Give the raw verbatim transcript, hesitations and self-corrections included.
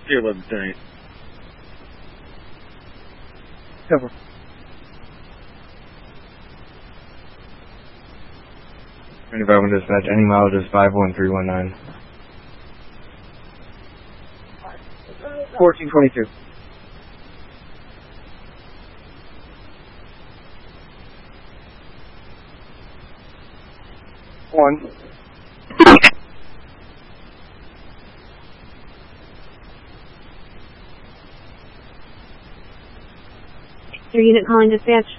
Tier eleven ten eight. Cover. twenty-five one dispatch, any mileage is five one three one nine. fourteen twenty-two. One. Your unit calling dispatch.